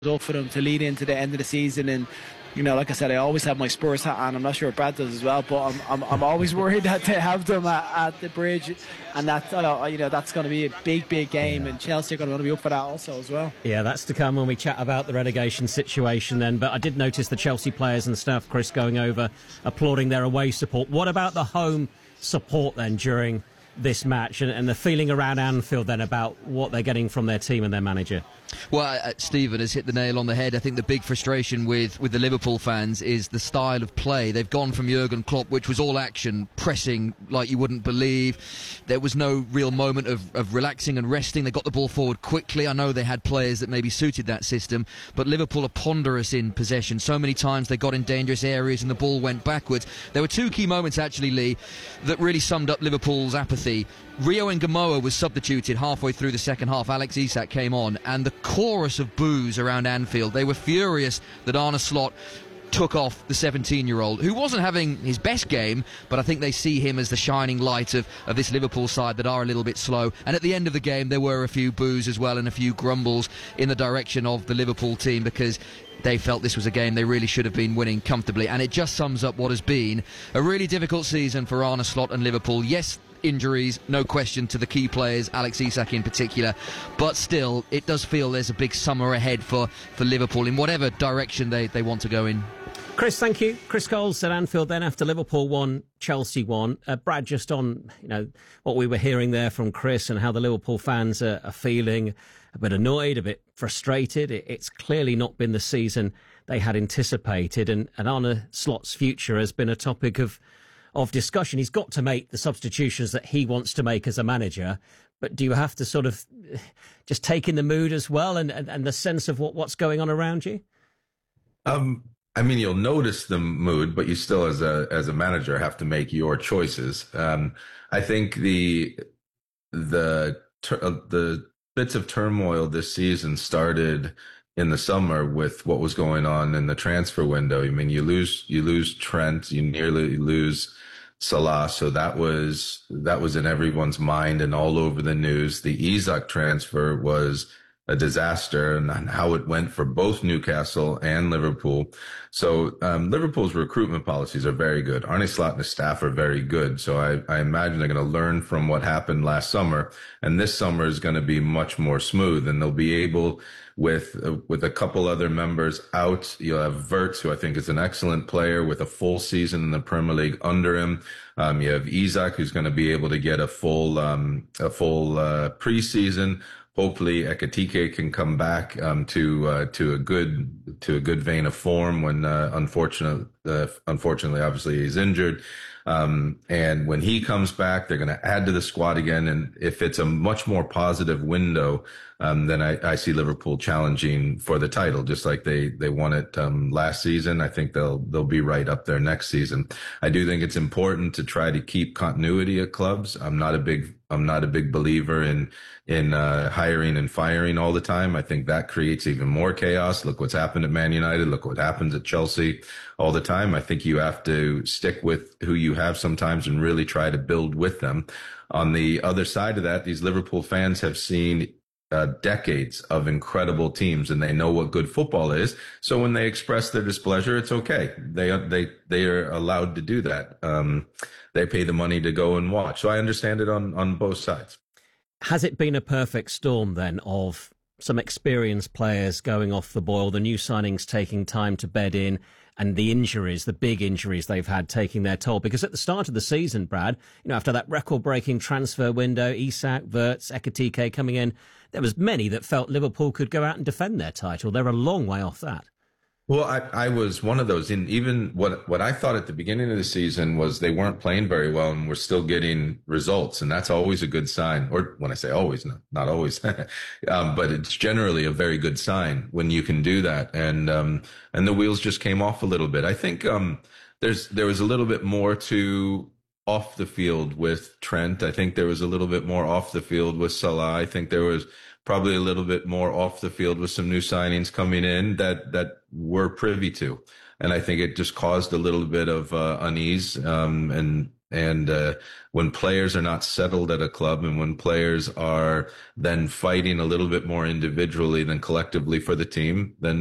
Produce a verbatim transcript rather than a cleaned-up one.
up for them to lead into the end of the season. And you know, like I said, I always have my Spurs hat on. I'm not sure if Brad does as well, but I'm I'm, I'm always worried that they have them at, at the bridge, and that uh, you know that's going to be a big, big game, and Chelsea are going to be up for that also as well. Yeah, that's to come when we chat about the relegation situation then. But I did notice the Chelsea players and staff, Chris, going over, applauding their away support. What about the home support then during this match, and, and the feeling around Anfield then about what they're getting from their team and their manager? Well, uh, Stephen has hit the nail on the head. I think the big frustration with, with the Liverpool fans is the style of play. They've gone from Jurgen Klopp, which was all action, pressing like you wouldn't believe. There was no real moment of, of relaxing and resting. They got the ball forward quickly. I know they had players that maybe suited that system, but Liverpool are ponderous in possession. So many times they got in dangerous areas and the ball went backwards. There were two key moments, actually, Lee, that really summed up Liverpool's apathy. Rio Ngamoa was substituted halfway through the second half. Alex Isak came on, and the chorus of boos around Anfield. They were furious that Arne Slot took off the seventeen-year-old, who wasn't having his best game, but I think they see him as the shining light of, of this Liverpool side that are a little bit slow. And at the end of the game, there were a few boos as well and a few grumbles in the direction of the Liverpool team, because they felt this was a game they really should have been winning comfortably. And it just sums up what has been a really difficult season for Arne Slot and Liverpool. Yes, injuries, no question, to the key players, Alex Isak in particular, but still, it does feel there's a big summer ahead for, for Liverpool in whatever direction they, they want to go in. Chris, thank you. Chris Coles at Anfield then after Liverpool won, Chelsea won. Uh, Brad, just on you know what we were hearing there from Chris and how the Liverpool fans are, are feeling a bit annoyed, a bit frustrated. It, it's clearly not been the season they had anticipated, and, and Arne Slot's future has been a topic of of discussion. He's got to make the substitutions that he wants to make as a manager, but do you have to sort of just take in the mood as well and, and, and the sense of what, what's going on around you? Um, I mean, you'll notice the mood, but you still, as a as a manager, have to make your choices. Um, I think the the uh, the bits of turmoil this season started in the summer with what was going on in the transfer window. I mean, you lose you lose Trent, you nearly lose Salah, so that was that was in everyone's mind and all over the news. The Isak transfer was a disaster, and how it went for both Newcastle and Liverpool. So um, Liverpool's recruitment policies are very good. Arne Slot and his staff are very good. So I, I imagine they're going to learn from what happened last summer, and this summer is going to be much more smooth. And they'll be able, with uh, with a couple other members out, you'll have Wirtz, who I think is an excellent player with a full season in the Premier League under him. Um, you have Isak, who's going to be able to get a full um, a full uh, preseason. Hopefully, Ekitike can come back um, to uh, to a good to a good vein of form when uh, unfortunately, uh, unfortunately, obviously he's injured. Um, and when he comes back, they're going to add to the squad again. And if it's a much more positive window, um, then I, I see Liverpool challenging for the title, just like they, they won it, um, last season. I think they'll, they'll be right up there next season. I do think it's important to try to keep continuity at clubs. I'm not a big, I'm not a big believer in, in, uh, hiring and firing all the time. I think that creates even more chaos. Look what's happened at Man United. Look what happens at Chelsea all the time. I think you have to stick with who you have sometimes and really try to build with them. On the other side of that, these Liverpool fans have seen uh, decades of incredible teams, and they know what good football is. So when they express their displeasure, it's okay. They they they are allowed to do that. Um, they pay the money to go and watch. So I understand it on on both sides. Has it been a perfect storm then of some experienced players going off the boil, the new signings taking time to bed in, and the injuries, the big injuries they've had taking their toll? Because at the start of the season, Brad, you know, after that record-breaking transfer window, Isak, Wirtz, Ekitike coming in, there was many that felt Liverpool could go out and defend their title. They're a long way off that. Well, I, I was one of those. In even what what I thought at the beginning of the season was they weren't playing very well and we're still getting results, and that's always a good sign. Or when I say always, not, not always, um, but it's generally a very good sign when you can do that. And um, and the wheels just came off a little bit. I think um, there's there was a little bit more to off the field with Trent. I think there was a little bit more off the field with Salah. I think there was probably a little bit more off the field with some new signings coming in that, that we're privy to. And I think it just caused a little bit of uh, unease. Um, and And uh, when players are not settled at a club, and when players are then fighting a little bit more individually than collectively for the team, then